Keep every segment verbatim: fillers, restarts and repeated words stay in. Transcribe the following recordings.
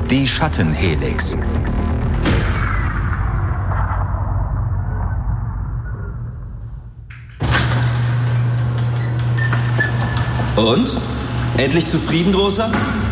Die Schattenhelix. Und? Endlich zufrieden, Großer?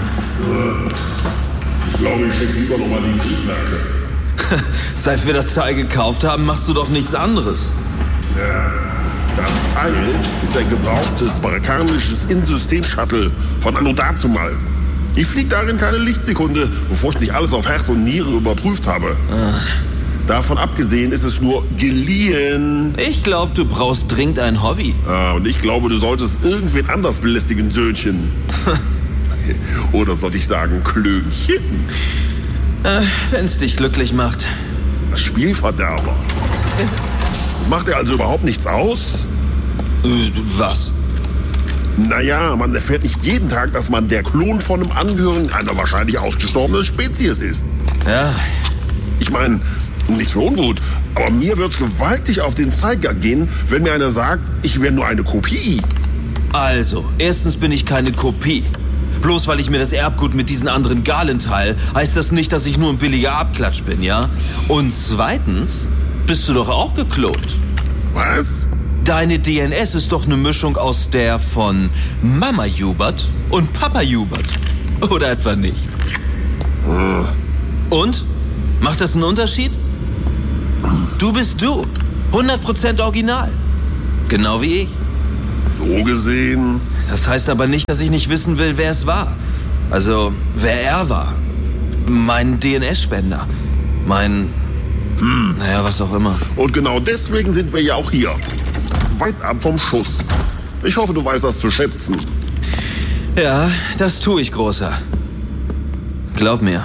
Ich glaube, ich schicke lieber nochmal die Triebwerke. Seit wir das Teil gekauft haben, machst du doch nichts anderes. Ja, das Teil ist ein gebrauchtes marokkanisches In-System-Shuttle von anno dazumal. Ich fliege darin keine Lichtsekunde, bevor ich nicht alles auf Herz und Niere überprüft habe. Ah. Davon abgesehen ist es nur geliehen. Ich glaube, du brauchst dringend ein Hobby. Ah, und ich glaube, du solltest irgendwen anders belästigen, Söhnchen. Oder sollte ich sagen, Klönchen? Äh, wenn's dich glücklich macht. Das Spielverderber. Das macht dir also überhaupt nichts aus? Äh, was? Naja, man erfährt nicht jeden Tag, dass man der Klon von einem Angehörigen einer wahrscheinlich ausgestorbenen Spezies ist. Ja. Ich meine, nicht so ungut, aber mir wird's gewaltig auf den Zeiger gehen, wenn mir einer sagt, ich wäre nur eine Kopie. Also, erstens bin ich keine Kopie. Bloß weil ich mir das Erbgut mit diesen anderen Galen teile, heißt das nicht, dass ich nur ein billiger Abklatsch bin, ja? Und zweitens bist du doch auch geklont. Was? Deine D N S ist doch eine Mischung aus der von Mama Hubert und Papa Hubert. Oder etwa nicht? Hm. Und? Macht das einen Unterschied? Du bist du. hundert Prozent original. Genau wie ich. So gesehen. Das heißt aber nicht, dass ich nicht wissen will, wer es war. Also, wer er war. Mein D N S-Spender. Mein... Hm. Naja, was auch immer. Und genau deswegen sind wir ja auch hier. Weit ab vom Schuss. Ich hoffe, du weißt das zu schätzen. Ja, das tue ich, Großer. Glaub mir.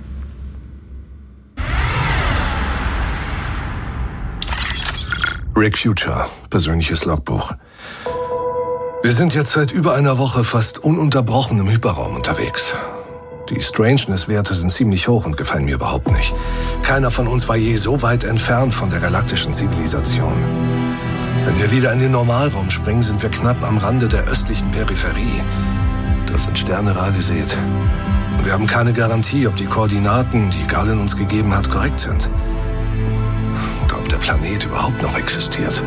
Rick Future, persönliches Logbuch. Wir sind jetzt seit über einer Woche fast ununterbrochen im Hyperraum unterwegs. Die Strangeness-Werte sind ziemlich hoch und gefallen mir überhaupt nicht. Keiner von uns war je so weit entfernt von der galaktischen Zivilisation. Wenn wir wieder in den Normalraum springen, sind wir knapp am Rande der östlichen Peripherie. Das sind Sterne rar gesät. Und wir haben keine Garantie, ob die Koordinaten, die Galen uns gegeben hat, korrekt sind. Und ob der Planet überhaupt noch existiert.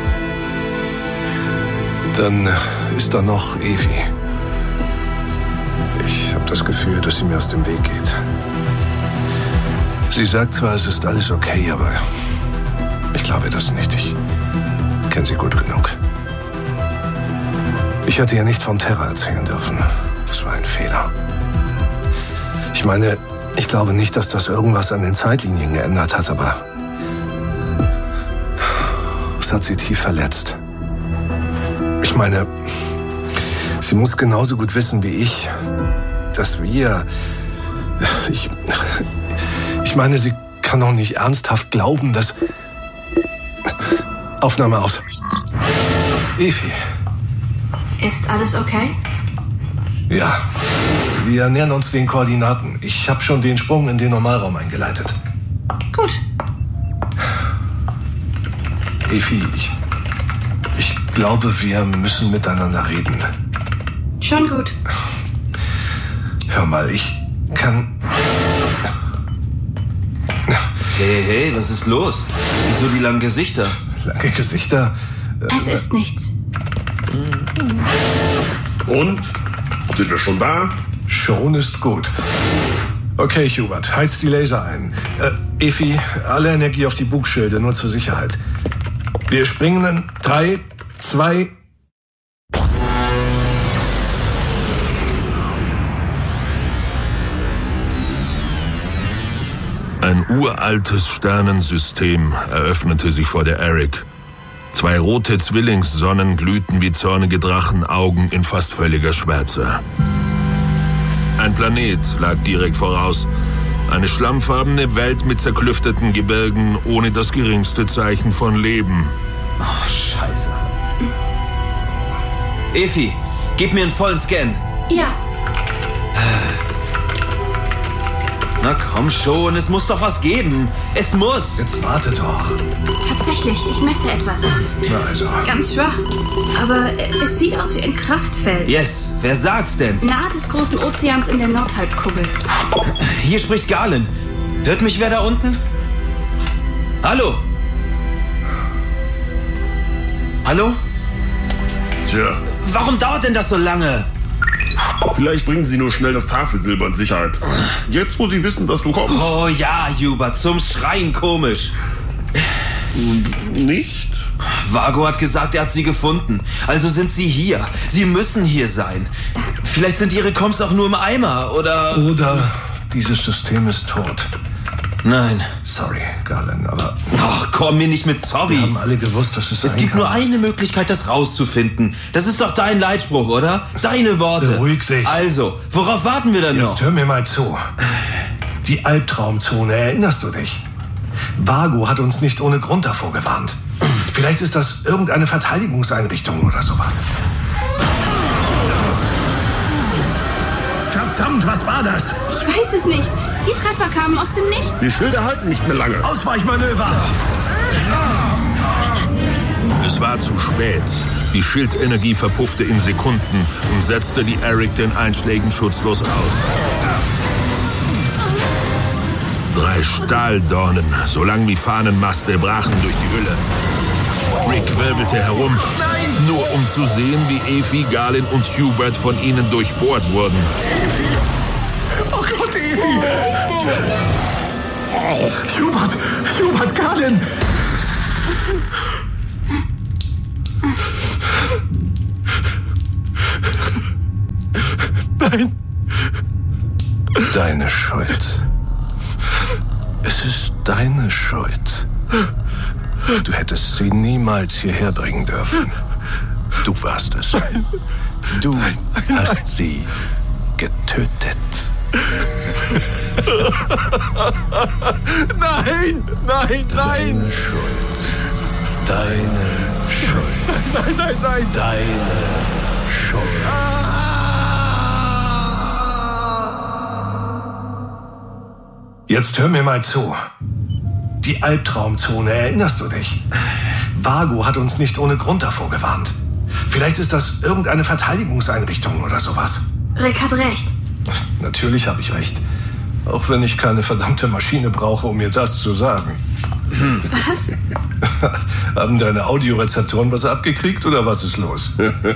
Dann ist da noch Evi. Ich habe das Gefühl, dass sie mir aus dem Weg geht. Sie sagt zwar, es ist alles okay, aber ich glaube das nicht. Ich kenne sie gut genug. Ich hätte ihr nicht von Terra erzählen dürfen. Das war ein Fehler. Ich meine, ich glaube nicht, dass das irgendwas an den Zeitlinien geändert hat, aber es hat sie tief verletzt. Ich meine, sie muss genauso gut wissen wie ich, dass wir... Ich, ich meine, sie kann doch nicht ernsthaft glauben, dass... Aufnahme aus. Evi. Ist alles okay? Ja. Wir nähern uns den Koordinaten. Ich habe schon den Sprung in den Normalraum eingeleitet. Gut. Evi, ich... Ich glaube, wir müssen miteinander reden. Schon gut. Hör mal, ich kann... Hey, hey, was ist los? Wieso die langen Gesichter? Lange Gesichter? Es ist nichts. Und? Sind wir schon da? Schon ist gut. Okay, Hubert, heiz die Laser ein. Äh, Evi, alle Energie auf die Bugschilde, nur zur Sicherheit. Wir springen in drei, zwei... Ein uraltes Sternensystem eröffnete sich vor der Eric. Zwei rote Zwillingssonnen glühten wie zornige Drachenaugen in fast völliger Schwärze. Ein Planet lag direkt voraus. Eine schlammfarbene Welt mit zerklüfteten Gebirgen ohne das geringste Zeichen von Leben. Oh, Scheiße. Evi, gib mir einen vollen Scan. Ja. Na komm schon, es muss doch was geben. Es muss. Jetzt warte doch. Tatsächlich, ich messe etwas. Na also. Ganz schwach. Aber es sieht aus wie ein Kraftfeld. Yes, wer sagt's denn? Nahe des großen Ozeans in der Nordhalbkugel. Hier spricht Galen. Hört mich wer da unten? Hallo? Hallo? Tja, Warum dauert denn das so lange? vielleicht bringen sie nur schnell das Tafelsilber in Sicherheit. Jetzt, wo sie wissen, dass du kommst. Oh ja, Hubert, zum Schreien komisch. Nicht? Vago hat gesagt, er hat sie gefunden. Also sind sie hier. Sie müssen hier sein. Vielleicht sind ihre Comms auch nur im Eimer, oder... Oder dieses System ist tot. Nein. Sorry, Galen, aber Ach, komm mir nicht mit sorry. wir haben alle gewusst, dass es Es gibt nur eine Möglichkeit, das rauszufinden. Das ist doch dein Leitspruch, oder? Deine Worte. Beruhig sich. Also, worauf warten wir dann noch? Jetzt hör mir mal zu. Die Albtraumzone, erinnerst du dich? Vago hat uns nicht ohne Grund davor gewarnt. Vielleicht ist das irgendeine Verteidigungseinrichtung oder sowas. Verdammt, was war das? Ich weiß es nicht. Die Treffer kamen aus dem Nichts. Die Schilder halten nicht mehr lange. Ausweichmanöver! Es war zu spät. Die Schildenergie verpuffte in Sekunden und setzte die Eric den Einschlägen schutzlos aus. Drei Stahldornen, so lang wie Fahnenmaste, brachen durch die Hülle. Rick wirbelte herum, Nein! nur um zu sehen, wie Efi, Galen und Hubert von ihnen durchbohrt wurden. Efi! Oh Gott, Efi! Oh, Hubert! Hubert, Galen! Nein! Deine Schuld. Es ist deine Schuld. Du hättest sie niemals hierher bringen dürfen. Du warst es. Du nein, nein, hast nein. sie getötet. Nein, nein, nein. Deine Schuld. Deine Schuld. Nein, nein, nein. Deine Schuld. Jetzt hör mir mal zu. Die Albtraumzone, erinnerst du dich? Vago hat uns nicht ohne Grund davor gewarnt. Vielleicht ist das irgendeine Verteidigungseinrichtung oder sowas. Rick hat recht. Natürlich habe ich recht. Auch wenn ich keine verdammte Maschine brauche, um mir das zu sagen. Was? Haben deine Audiorezeptoren was abgekriegt oder was ist los?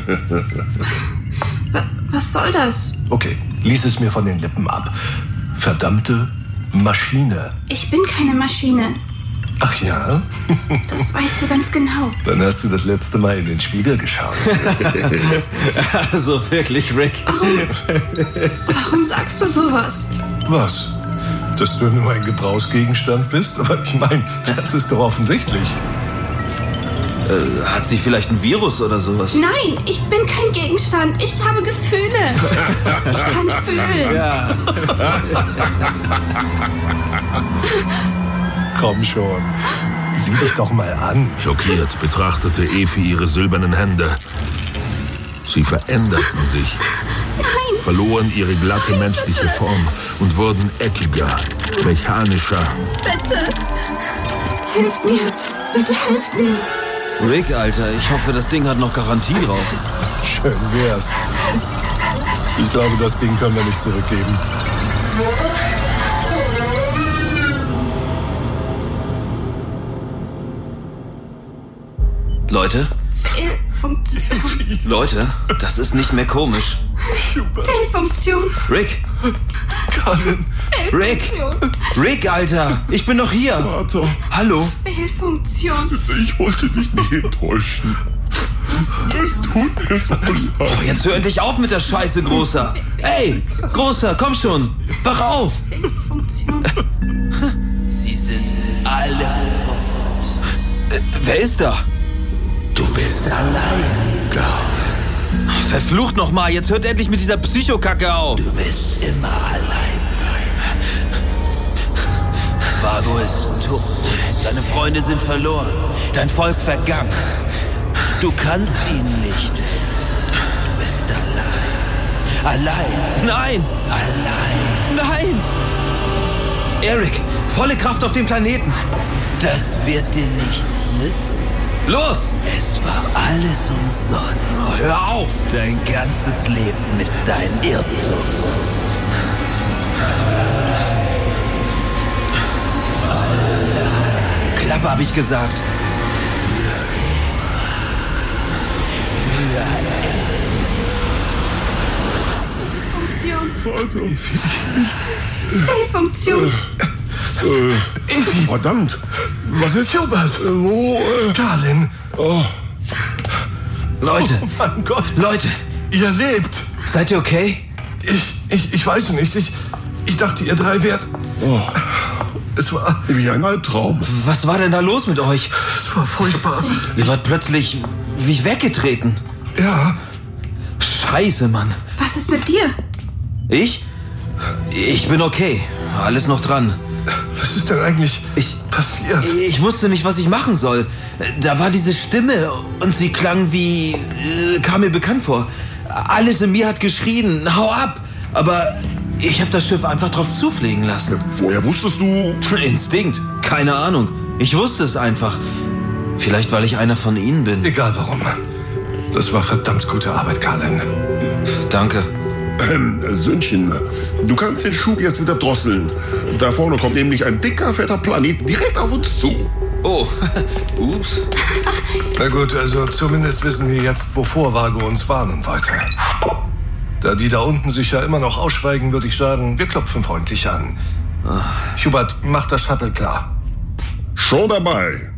Was soll das? Okay, lies es mir von den Lippen ab. Verdammte Maschine. Ich bin keine Maschine. Ach ja? Das weißt du ganz genau. Dann hast du das letzte Mal in den Spiegel geschaut. Also wirklich, Rick. Warum? Warum sagst du sowas? Was? Dass du nur ein Gebrauchsgegenstand bist? Aber ich meine, das ist doch offensichtlich. Äh, hat sie vielleicht ein Virus oder sowas? Nein, ich bin kein Gegenstand. Ich habe Gefühle. Ich kann fühlen. Ja. Komm schon. Sieh dich doch mal an. Schockiert betrachtete Efi ihre silbernen Hände. Sie veränderten sich, Nein. verloren ihre glatte Nein, menschliche bitte. Form und wurden eckiger, mechanischer. Bitte. Hilft mir. Bitte helft mir. Rick, Alter, ich hoffe, das Ding hat noch Garantie drauf. Schön wär's. Ich glaube, das Ding können wir nicht zurückgeben. Leute? Fehlfunktion. Leute, das ist nicht mehr komisch. Fehlfunktion. Rick! Galen. Rick! Rick, Alter! Ich bin noch hier! Vater, Hallo? Fehlfunktion. ich wollte dich nie enttäuschen. Es tut mir so leid. Oh, jetzt hör endlich auf mit der Scheiße, Großer! Ey! Großer, komm schon! Wach auf! Fehlfunktion. Sie sind alle fort. Äh, wer ist da? Du bist allein, Galen. Verflucht nochmal, jetzt hört endlich mit dieser Psychokacke auf. Du wirst immer allein bleiben. Vago ist tot. Deine Freunde sind verloren. Dein Volk vergangen. Du kannst ihnen nicht helfen. Du bist allein. Allein. Nein. Allein. Nein. Eric, volle Kraft auf dem Planeten. Das wird dir nichts nützen. Los! Es war alles umsonst. Oh, hör auf! Dein ganzes Leben ist dein Irrtum. Klappe, hab ich gesagt. Funktion. Fehlfunktion. Äh, Evi. Verdammt. Was ist Hubert? Äh, wo? Äh, Galen. oh. Leute, Oh mein Gott. Leute, Ihr lebt. seid ihr okay? Ich, ich, ich weiß nicht. Ich, ich dachte, ihr drei wärt... Oh. Es war... Wie ein Albtraum. Was war denn da los mit euch? Es war furchtbar. Ihr wart plötzlich wie weggetreten. Ja. Scheiße, Mann. Was ist mit dir? Ich? Ich bin okay. Alles noch dran. Was ist denn eigentlich Ich- passiert? Ich wusste nicht, was ich machen soll. Da war diese Stimme und sie klang wie... äh, kam mir bekannt vor. Alles in mir hat geschrien, hau ab. Aber ich habe das Schiff einfach drauf zufliegen lassen. Woher wusstest du? Instinkt. Keine Ahnung. Ich wusste es einfach. Vielleicht, weil ich einer von ihnen bin. Egal warum. Das war verdammt gute Arbeit, Galen. Danke. Ähm, Söhnchen, du kannst den Schub jetzt wieder drosseln. Da vorne kommt nämlich ein dicker, fetter Planet direkt auf uns zu. Oh, ups. Na gut, also zumindest wissen wir jetzt, wovor Vago uns warnen wollte. Da die da unten sich ja immer noch ausschweigen, würde ich sagen, wir klopfen freundlich an. Hubert, mach das Shuttle klar. Schon dabei.